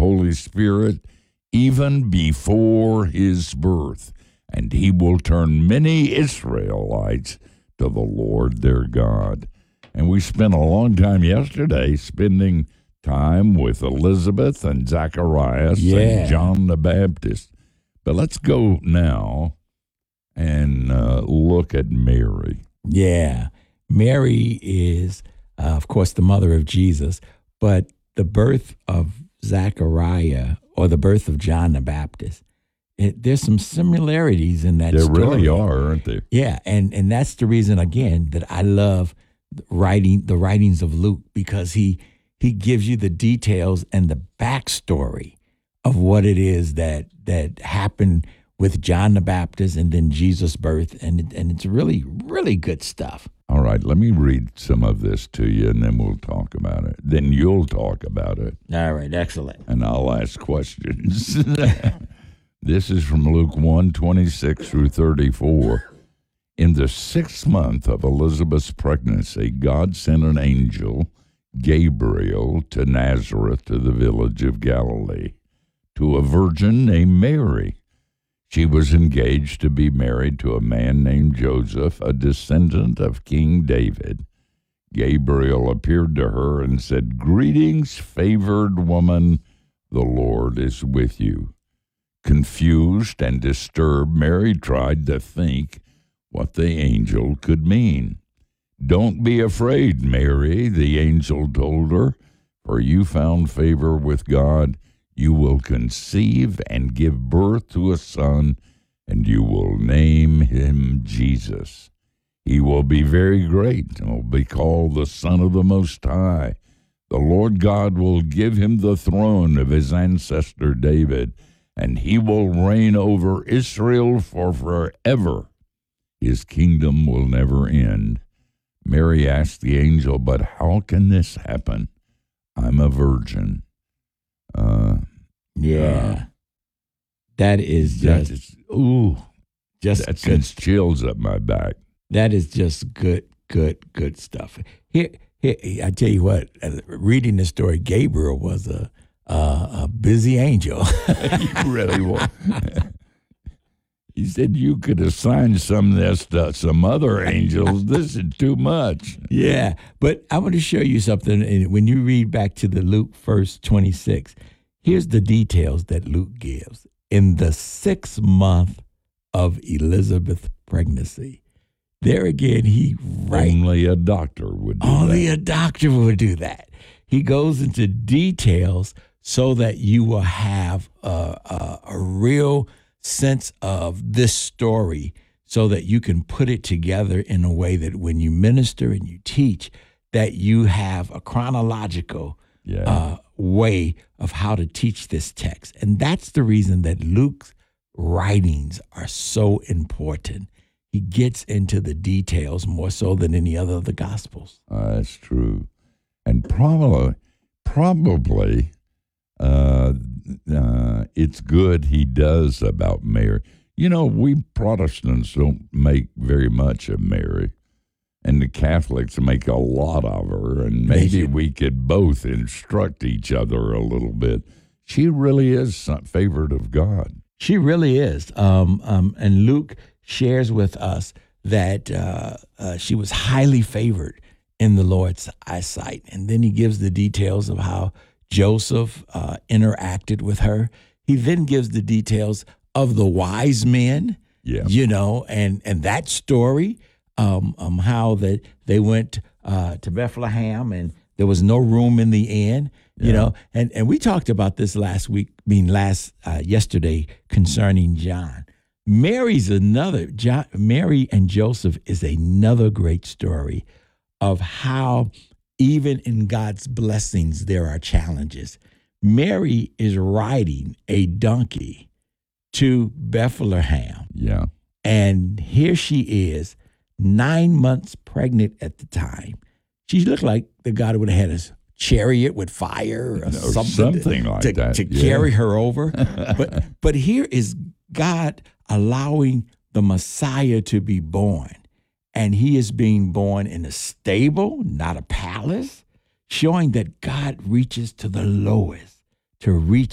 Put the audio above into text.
Holy Spirit even before his birth, and he will turn many Israelites to the Lord their God. And we spent a long time yesterday spending time with Elizabeth and Zacharias and John the Baptist. But let's go now and look at Mary. Yeah. Mary is, of course, the mother of Jesus, but the birth of Zachariah or the birth of John the Baptist, there's some similarities in that story. There really are, aren't there? Yeah, and that's the reason, again, that I love the writings of Luke, because he gives you the details and the backstory of what it is that happened with John the Baptist and then Jesus' birth, and it's really, really good stuff. All right, let me read some of this to you, and then we'll talk about it. Then you'll talk about it. All right, excellent. And I'll ask questions. This is from Luke 1:26 through 34. In the 6th month of Elizabeth's pregnancy, God sent an angel, Gabriel, to Nazareth, to the village of Galilee, to a virgin named Mary. She was engaged to be married to a man named Joseph, a descendant of King David. Gabriel appeared to her and said, "Greetings, favored woman, the Lord is with you." Confused and disturbed, Mary tried to think what the angel could mean. "Don't be afraid, Mary," the angel told her, "for you found favor with God. You will conceive and give birth to a son, and you will name him Jesus. He will be very great and will be called the Son of the Most High. The Lord God will give him the throne of his ancestor David, and he will reign over Israel for forever. His kingdom will never end." Mary asked the angel, "But how can this happen? I'm a virgin." That is just that sends chills up my back. That is just good stuff. Here, I tell you what, reading this story, Gabriel was a busy angel. He really was. He said, "You could assign some of this to some other angels. This is too much." Yeah, but I want to show you something. And when you read back to the Luke 1:26, here's the details that Luke gives. In the 6th month of Elizabeth's pregnancy, there again, he writes. Only a doctor would do Only that. a doctor would do that. He goes into details so that you will have a real sense of this story, so that you can put it together in a way that when you minister and you teach, that you have a chronological way of how to teach this text. And that's the reason that Luke's writings are so important. He gets into the details more so than any other of the Gospels. That's true. And probably it's good he does about Mary. You know, we Protestants don't make very much of Mary, and the Catholics make a lot of her, and maybe we could both instruct each other a little bit. She really is favored of God. She really is. And Luke shares with us that she was highly favored in the Lord's eyesight. And then he gives the details of how Joseph interacted with her. He then gives the details of the wise men, and that story, how that they went to Bethlehem and there was no room in the inn, and we talked about this yesterday concerning John. Mary and Joseph is another great story of how even in God's blessings, there are challenges. Mary is riding a donkey to Bethlehem. Yeah. And here she is, 9 months pregnant at the time. She looked like the God would have had a chariot with fire or something like to, that. to carry her over. But here is God allowing the Messiah to be born. And he is being born in a stable, not a palace, showing that God reaches to the lowest to reach